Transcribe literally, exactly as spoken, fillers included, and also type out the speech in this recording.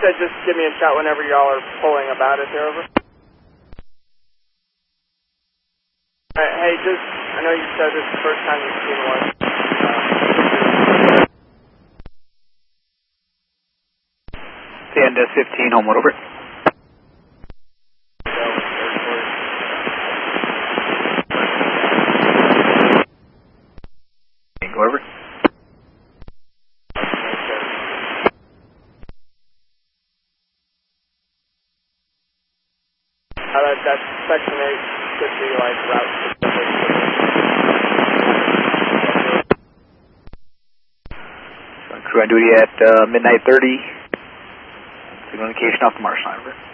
said just give me a shot whenever y'all are pulling about it there, over. Right, hey, just, I know you said this is the first time you've seen one. And uh, fifteen, homeward, over. Go over. Uh, that, that section eight should be like route specific. Crew on duty at uh, midnight thirty. Signal indication off the marsh line, over.